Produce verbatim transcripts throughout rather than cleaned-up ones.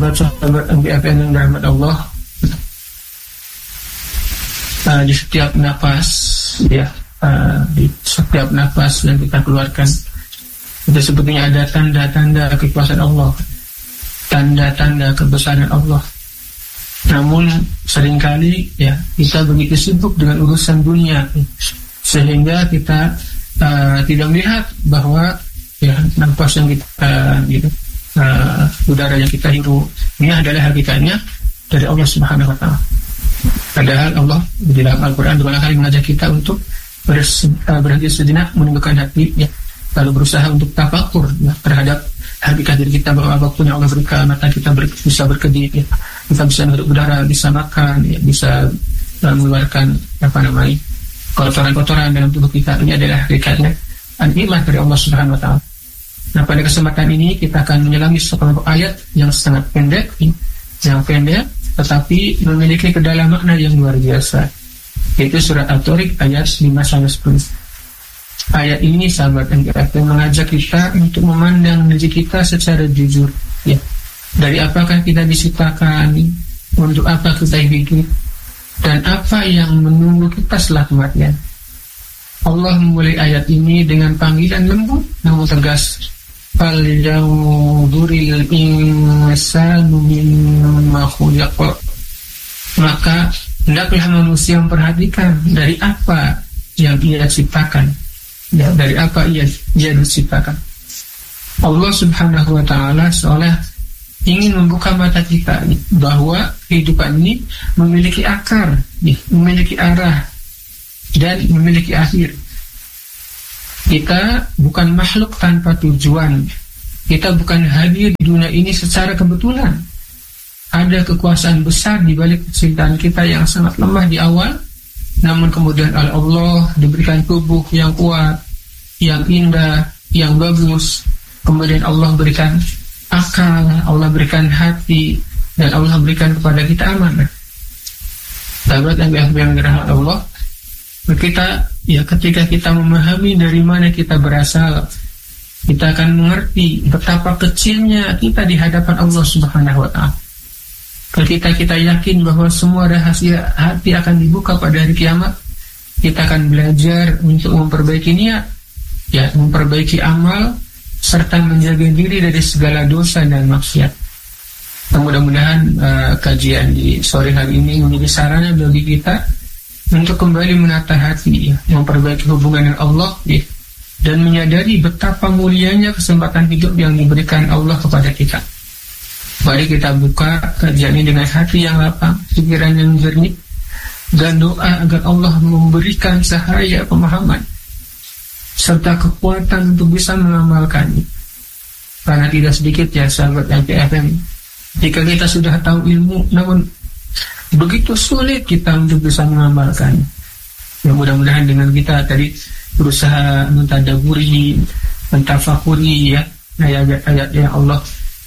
sahabat-sahabat M B F N yang dirahmati Allah, uh, di setiap nafas, ya, uh, di setiap nafas yang kita keluarkan, itu sebetulnya ada tanda-tanda kekuasaan Allah, tanda-tanda kebesaran Allah. Namun seringkali ya kita begitu sibuk dengan urusan dunia sehingga kita uh, tidak melihat bahwa ya nafas yang kita gitu, uh, udara yang kita hirup ini adalah hakikatnya dari Allah Subhanahu wa taala. Padahal Allah di dalam Al-Qur'an berulang kali mengajak kita untuk bers, uh, berhenti sejenak, menundukkan hati ya, lalu berusaha untuk tafakur ya, terhadap hakikat diri kita, bahwa apapun yang Allah berikan, mata kita ber, bisa berkedip ya, kita bisa menghirup udara, bisa makan ya, bisa uh, mengeluarkan apa namanya kotoran-kotoran dalam tubuh kita. Ini adalah hakikatnya nikmat dari Allah Subhanahu wa taala. Nah, pada kesempatan ini kita akan menyelami sekelompok ayat yang sangat pendek ya, yang pendek tetapi memiliki kedalaman makna yang luar biasa, yaitu surat At-Tariq ayat lima sampai sepuluh. Ayat ini sahabat yang kita mengajak kita untuk memandang diri kita secara jujur ya. Dari apakah kita diciptakan, untuk apa kita hidup, dan apa yang menunggu kita setelah kematian. Allah memulai ayat ini dengan panggilan lembut namun tegas. Fal yanzuril insanu mimma khuliqa. Maka hendaklah manusia memperhatikan dari apa yang ia ciptakan. Ya, dari apa ia, ia diciptakan. Allah Subhanahu wa ta'ala seolah ingin membuka mata kita bahwa kehidupan ini memiliki akar, memiliki arah, dan memiliki akhir. Kita bukan makhluk tanpa tujuan. Kita bukan hadir di dunia ini secara kebetulan. Ada kekuasaan besar di balik kecintaan kita yang sangat lemah di awal, namun kemudian oleh Allah diberikan tubuh yang kuat, yang indah, yang bagus. Kemudian Allah berikan akal, Allah berikan hati, dan Allah berikan kepada kita amanah. Sahabat yang dirahmati Allah, kita ya ketika kita memahami dari mana kita berasal, kita akan mengerti betapa kecilnya kita di hadapan Allah Subhanahu wa taala. Ketika kita yakin bahwa semua rahasia hati akan dibuka pada hari kiamat, kita akan belajar untuk memperbaiki niat, ya, memperbaiki amal, serta menjaga diri dari segala dosa dan maksiat. Mudah-mudahan uh, kajian di sore hari ini menjadi sarana bagi kita untuk kembali menata hati, ya, memperbaiki hubungan dengan Allah, ya, dan menyadari betapa mulianya kesempatan hidup yang diberikan Allah kepada kita. Mari kita buka kajian ini dengan hati yang lapang, pikiran yang jernih, dan doa agar Allah memberikan cahaya pemahaman serta kekuatan untuk bisa mengamalkannya. Karena tidak sedikit ya sahabat M P F M, jika kita sudah tahu ilmu namun begitu sulit kita untuk bisa mengamalkannya. Ya, mudah-mudahan dengan kita tadi berusaha mentadaburi, mentafakuri ya ayat-ayat yang Allah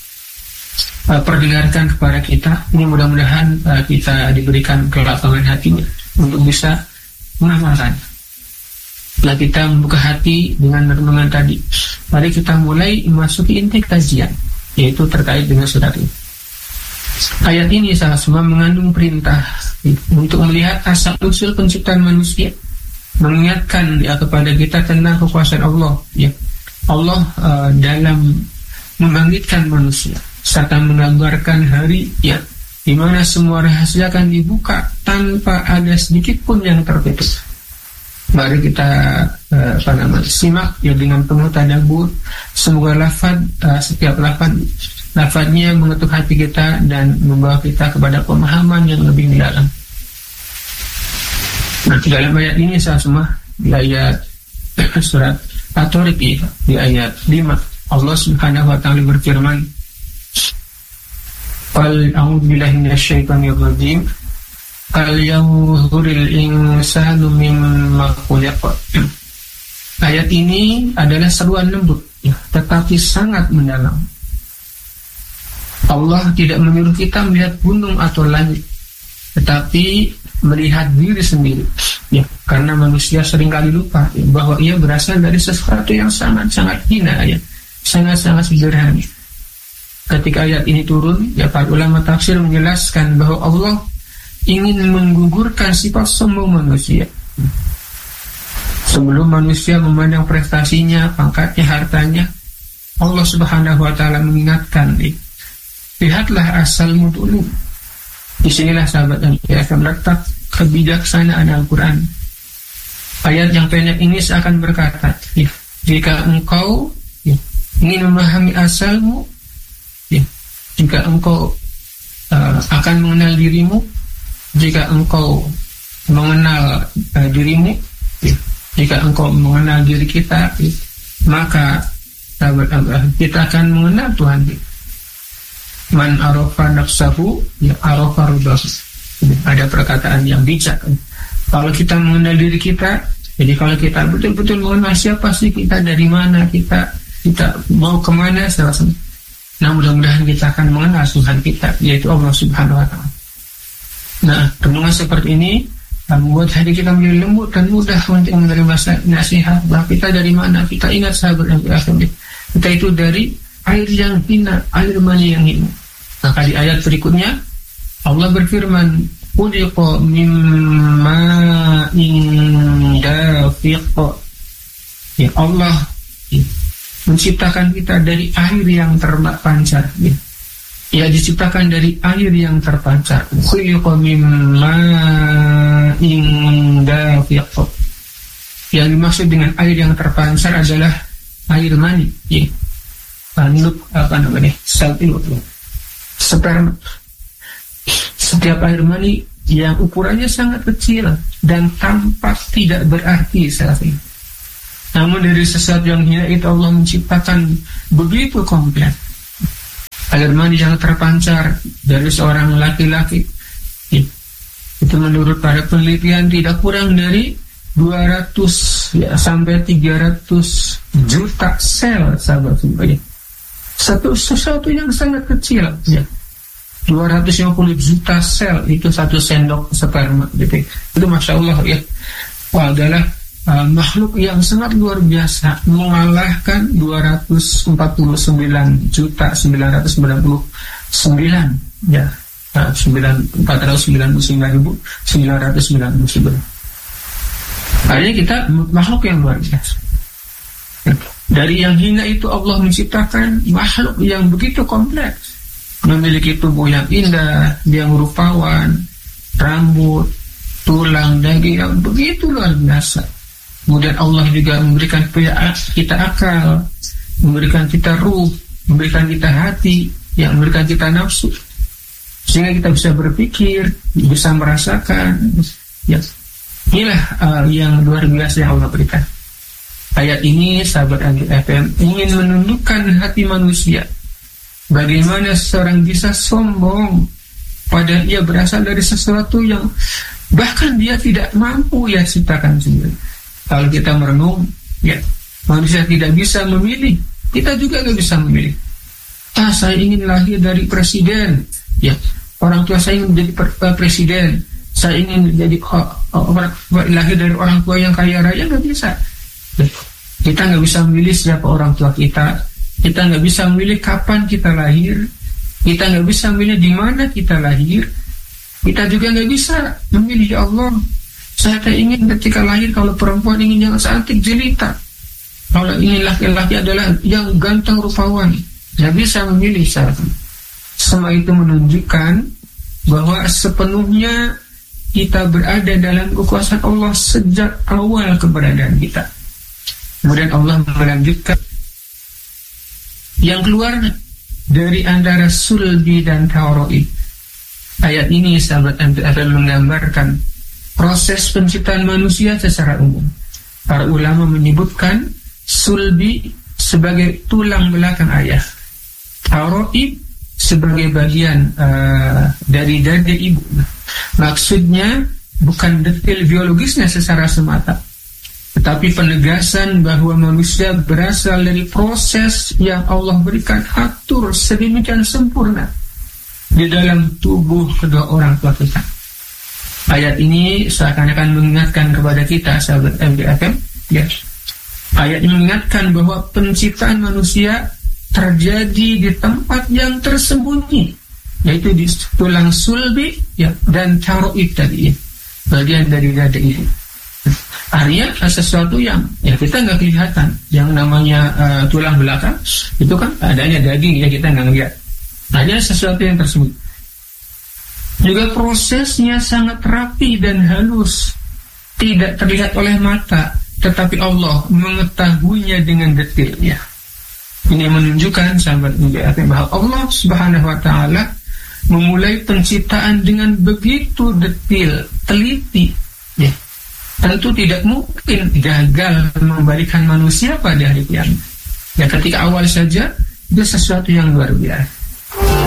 uh, perdengarkan kepada kita, ini mudah-mudahan uh, kita diberikan kelapangan hatinya untuk bisa mengamalkan. Setelah kita membuka hati dengan renungan tadi, mari kita mulai memasuki inti kajian, yaitu terkait dengan surat ini. Ayat ini salah semua mengandung perintah untuk melihat asal usul penciptaan manusia, mengingatkan ya, kepada kita tentang kekuasaan Allah, ya. Allah uh, dalam membangkitkan manusia serta menggambarkan hari ya di mana semua rahasia akan dibuka tanpa ada sedikit pun yang tertutup. Mari kita uh, apa namanya simak ya dengan penuh tadabbur. Semoga lafaz uh, setiap lafaz lafaznya mengetuk hati kita dan membawa kita kepada pemahaman yang lebih mendalam. Nah, dalam ayat ini saya semua di ayat surat At-Tariq di ayat lima, Allah Subhanahu wa taala berfirman, "Qul a'udzu billahi minasyaitonir rajim. Qul yanzuril insanu mimma khuliqa." Ayat ini adalah seruan lembut ya, tetapi sangat mendalam. Allah tidak menyuruh kita melihat gunung atau langit, tetapi melihat diri sendiri ya, karena manusia seringkali lupa ya, bahwa ia berasal dari sesuatu yang sangat-sangat hina ya, sangat-sangat sederhana. ketika ayat ini turun, ya para ulama tafsir menjelaskan bahwa Allah ingin menggugurkan sifat sombong manusia. Sebelum manusia memandang prestasinya, pangkatnya, hartanya, Allah Subhanahu wa taala mengingatkan, lihatlah asalmu dulu. Disinilah sahabat yang akan letak kebijaksanaan Al-Quran. Ayat yang pendek ini seakan berkata, ya, jika engkau ya, ingin memahami asalmu, ya, jika engkau uh, akan mengenal dirimu, jika engkau mengenal uh, dirimu, ya, jika engkau mengenal diri kita, ya, maka sahabat Allah, kita akan mengenal Tuhan kita. Man arafa nafsahu ya arafa rabbahu. Ada perkataan yang bijak. Kalau kita mengenal diri kita, jadi kalau kita betul-betul mengenal siapa sih kita, dari mana kita, kita mau kemana, selesai. Nah, mudah-mudahan kita akan mengenal Tuhan kita, yaitu Allah Subhanahu wa taala. Nah, renungan seperti ini membuat hati kita menjadi lembut dan mudah untuk menerima nasihat. Bahwa kita dari mana? Kita ingat sahabat yang berakhir. Kita itu dari air yang hina, air mani yang hina. Maka di ayat berikutnya Allah berfirman, "Khuliqa mimma indafiq." Ya, Allah ya, menciptakan kita dari air yang terpancar. Ya. Ya, diciptakan dari air yang terpancar. Khuliqa mimma indafiq. Yang dimaksud dengan air yang terpancar adalah air mani. Ya. Panuk apa namanya? Sel itu. Sperma. Setiap air mani yang ukurannya sangat kecil dan tampak tidak berarti saat ini. Namun dari sesuatu yang hina itu Allah menciptakan begitu kompleks. Air mani yang terpancar dari seorang laki-laki itu menurut para penelitian tidak kurang dari dua ratus ya, sampai tiga ratus juta sel, sahabat semuanya. Satu sesuatu yang sangat kecil ya. dua ratus lima puluh juta sel itu satu sendok sperma gitu. Itu Masya Allah ya. Wah, adalah uh, makhluk yang sangat luar biasa, mengalahkan dua ratus empat puluh sembilan juta sembilan ratus sembilan puluh sembilan ya. Nah, empat ratus sembilan puluh sembilan ribu sembilan ratus sembilan puluh sembilan. Artinya kita makhluk yang luar biasa. Dari yang hina itu Allah menciptakan makhluk yang begitu kompleks, memiliki tubuh yang indah, yang rupawan, rambut, tulang, daging yang begitu luar biasa. Kemudian Allah juga memberikan kita akal, memberikan kita ruh, memberikan kita hati, yang memberikan kita nafsu, sehingga kita bisa berpikir, bisa merasakan. Ya, inilah uh, yang luar biasa yang Allah berikan. Ayat ini, sahabat Anjir F M, ingin menundukkan hati manusia. Bagaimana seseorang bisa sombong padahal ia berasal dari sesuatu yang bahkan dia tidak mampu ya ciptakan sendiri. Kalau kita merenung, ya, manusia tidak bisa memilih. Kita juga tidak bisa memilih. Ah, saya ingin lahir dari presiden. Ya, orang tua saya ingin menjadi presiden. Saya ingin menjadi oh, oh, orang, lahir dari orang tua yang kaya raya, nggak bisa. Kita nggak bisa memilih siapa orang tua kita. Kita nggak bisa memilih kapan kita lahir. Kita nggak bisa memilih di mana kita lahir. Kita juga nggak bisa memilih, ya Allah, saya ingin ketika lahir kalau perempuan ingin yang cantik jelita, kalau ingin laki-laki adalah yang ganteng rupawan. Nggak bisa memilih saat itu. Semua itu menunjukkan bahwa sepenuhnya kita berada dalam kekuasaan Allah sejak awal keberadaan kita. Kemudian Allah melanjutkan, yang keluar dari antara sulbi dan tauroi. Ayat ini sahabat akan menggambarkan proses penciptaan manusia secara umum. Para ulama menyebutkan sulbi sebagai tulang belakang ayah, tauroi sebagai bagian uh, dari dada ibu. Maksudnya bukan detail biologisnya secara semata, tetapi penegasan bahwa manusia berasal dari proses yang Allah berikan atur sedemikian sempurna di dalam tubuh kedua orang tua kita. Ayat ini seakan-akan mengingatkan kepada kita, sahabat M D F M, ya. Ayat ini mengingatkan bahwa penciptaan manusia terjadi di tempat yang tersembunyi, yaitu di tulang sulbi ya, dan taroid tadi, bagian dari dada ini. Artinya sesuatu yang ya kita nggak kelihatan, yang namanya uh, tulang belakang itu kan adanya daging ya, kita nggak lihat. Hanya sesuatu yang tersembunyi. Juga prosesnya sangat rapi dan halus, tidak terlihat oleh mata, tetapi Allah mengetahuinya dengan detailnya. Ini menunjukkan sahabat mulia bahwa Allah Subhanahu wa taala memulai penciptaan dengan begitu detail, teliti. Ya. Tentu tidak mungkin gagal membalikan manusia pada hari kiamat. Ya, ketika awal saja itu sesuatu yang luar biasa.